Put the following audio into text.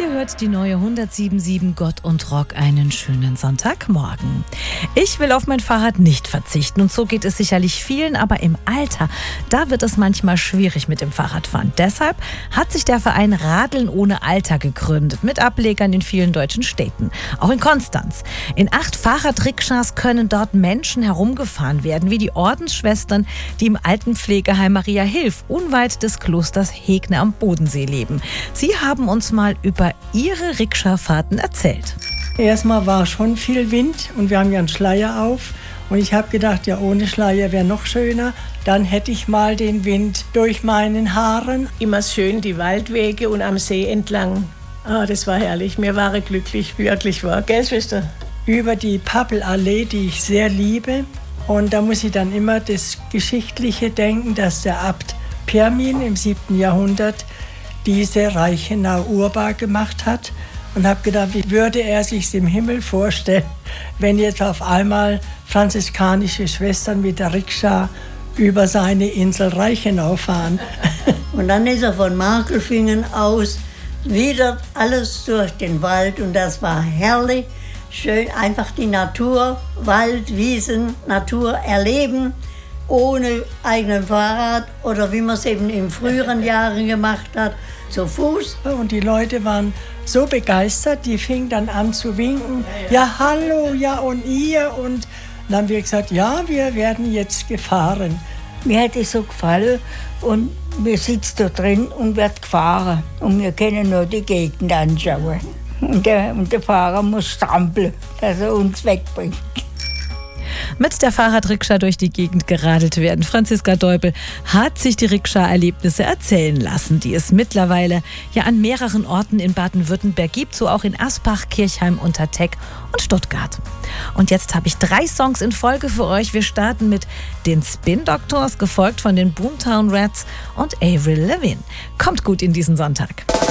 Ihr hört die neue 107.7 Gott und Rock. Einen schönen Sonntagmorgen. Ich will auf mein Fahrrad nicht verzichten und so geht es sicherlich vielen, aber im Alter, da wird es manchmal schwierig mit dem Fahrradfahren. Deshalb hat sich der Verein Radeln ohne Alter gegründet, mit Ablegern in vielen deutschen Städten, auch in Konstanz. In 8 Fahrradrikschas können dort Menschen herumgefahren werden, wie die Ordensschwestern, die im Altenpflegeheim Maria Hilf, unweit des Klosters Hegne am Bodensee leben. Sie haben uns mal über ihre Rikscha-Fahrten erzählt. Erstmal war schon viel Wind und wir haben ja einen Schleier auf. Und ich habe gedacht, ja, ohne Schleier wäre noch schöner. Dann hätte ich mal den Wind durch meinen Haaren. Immer schön die Waldwege und am See entlang. Das war herrlich. Mir war glücklich, wirklich war. Gell, Schwester? Über die Pappelallee, die ich sehr liebe. Und da muss ich dann immer das Geschichtliche denken, dass der Abt Pirmin im 7. Jahrhundert diese Reichenau urbar gemacht hat. Und habe gedacht, wie würde er sich im Himmel vorstellen, wenn jetzt auf einmal franziskanische Schwestern mit der Rikscha über seine Insel Reichenau fahren. Und dann ist er von Markelfingen aus wieder alles durch den Wald und das war herrlich, schön, einfach die Natur, Wald, Wiesen, Natur erleben, ohne eigenen Fahrrad oder wie man es eben in früheren Jahren gemacht hat, zu Fuß. Und die Leute waren so begeistert, die fingen dann an zu winken. Ja, hallo, ja und ihr. Und dann haben wir gesagt, ja, wir werden jetzt gefahren. Mir hat es so gefallen und wir sitzen da drin und wird gefahren. Und wir können nur die Gegend anschauen. Und der Fahrer muss strampeln, dass er uns wegbringt. Mit der Fahrradrikscha durch die Gegend geradelt werden. Franziska Deupel hat sich die Rikscha-Erlebnisse erzählen lassen, die es mittlerweile ja an mehreren Orten in Baden-Württemberg gibt, so auch in Aspach, Kirchheim, Unterteck und Stuttgart. Und jetzt habe ich 3 Songs in Folge für euch. Wir starten mit den Spin Doctors, gefolgt von den Boomtown Rats und Avril Lavigne. Kommt gut in diesen Sonntag.